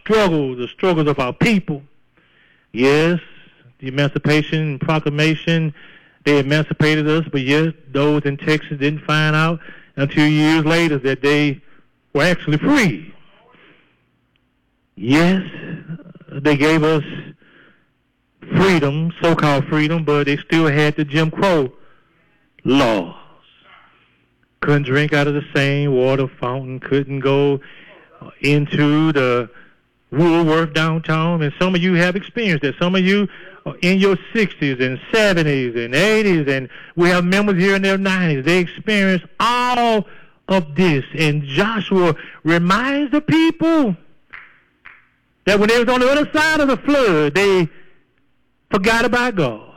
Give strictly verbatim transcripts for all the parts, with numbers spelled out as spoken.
struggles, the struggles of our people. Yes, the Emancipation Proclamation, they emancipated us, but yes, those in Texas didn't find out until years later that they were actually free. Yes, they gave us freedom, so-called freedom, but they still had the Jim Crow laws. Couldn't drink out of the same water fountain, couldn't go into the Woolworth downtown, and some of you have experienced that. Some of you are in your sixties and seventies and eighties, and we have members here in their nineties. They experienced all of this, and Joshua reminds the people that when they was on the other side of the flood, they forgot about God.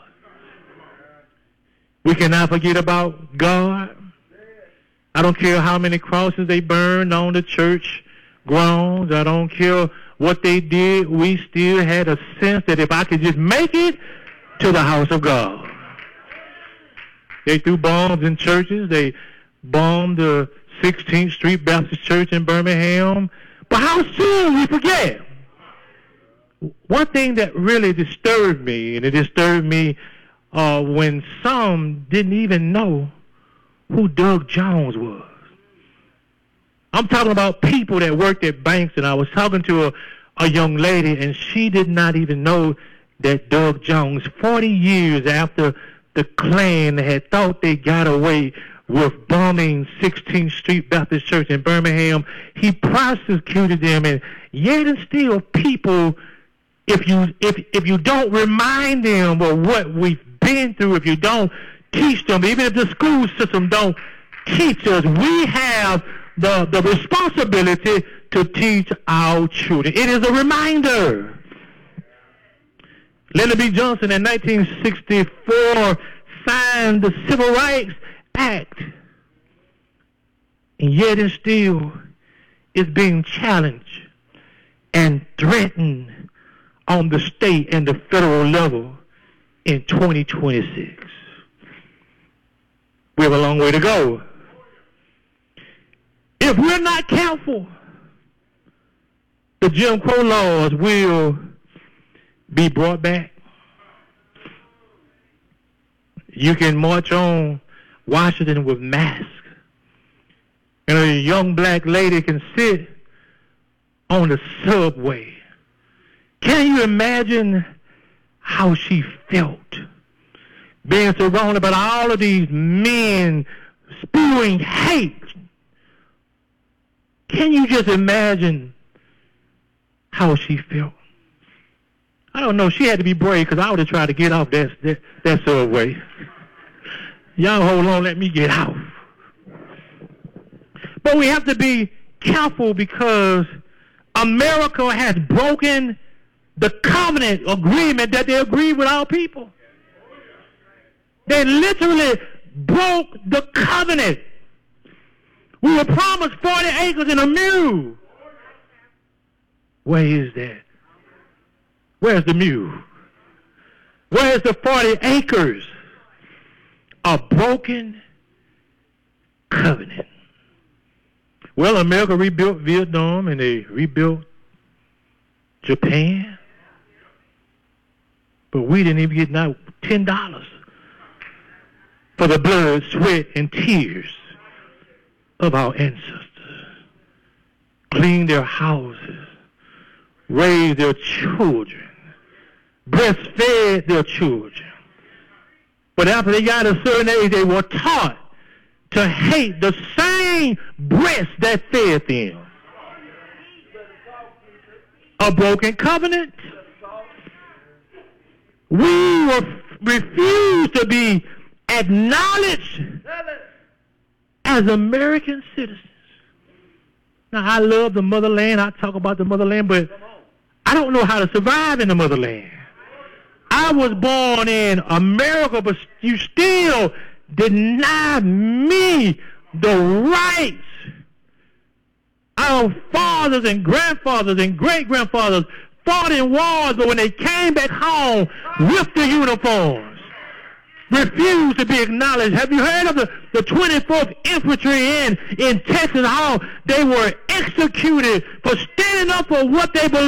We cannot forget about God. I don't care how many crosses they burned on the church grounds. I don't care what they did. We still had a sense that if I could just make it to the house of God. They threw bombs in churches. They bombed the sixteenth Street Baptist Church in Birmingham. But how soon we forget? One thing that really disturbed me, and it disturbed me uh, when some didn't even know who Doug Jones was. I'm talking about people that worked at banks, and I was talking to a, a young lady, and she did not even know that Doug Jones, forty years after the Klan had thought they got away with bombing sixteenth Street Baptist Church in Birmingham, he prosecuted them, and yet and still people, if you if if you don't remind them of what we've been through, if you don't teach them, even if the school system don't teach us, we have the, the responsibility to teach our children. It is a reminder. Lyndon B. Johnson in nineteen sixty-four signed the Civil Rights Act, and yet and still is being challenged and threatened on the state and the federal level in twenty twenty-six. We have a long way to go. If we're not careful, the Jim Crow laws will be brought back. You can march on Washington with masks, and a young black lady can sit on the subway. Can you imagine how she felt being surrounded by all of these men spewing hate? Can you just imagine how she felt? I don't know. She had to be brave, because I would have tried to get off that, that, that subway. Y'all hold on, let me get out. But we have to be careful, because America has broken the covenant agreement that they agreed with our people. They literally broke the covenant. We were promised forty acres and a mule. Where is that? Where's the mule? Where's the forty acres? A broken covenant. Well, America rebuilt Vietnam, and they rebuilt Japan, but we didn't even get not ten dollars for the blood, sweat, and tears of our ancestors. Cleaned their houses, raised their children, breastfed their children. But after they got a certain age, they were taught to hate the same breast that fed them. A broken covenant. We were refused to be acknowledged as American citizens. Now, I love the motherland. I talk about the motherland, but I don't know how to survive in the motherland. I was born in America, but you still deny me the rights. Our fathers and grandfathers and great-grandfathers fought in wars, but when they came back home with the uniforms, refused to be acknowledged. Have you heard of the, the twenty-fourth Infantry in, in Texas, how they were executed for standing up for what they believed?